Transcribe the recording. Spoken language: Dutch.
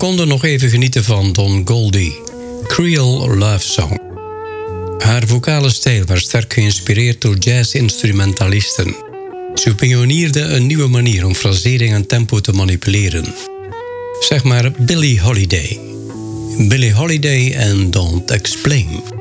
konden nog even genieten van Don Goldie, Creole Love Song. Haar vocale stijl was sterk geïnspireerd door jazz-instrumentalisten. Ze pionierde een nieuwe manier om frasering en tempo te manipuleren. Zeg maar Billie Holiday. Billie Holiday en Don't Explain.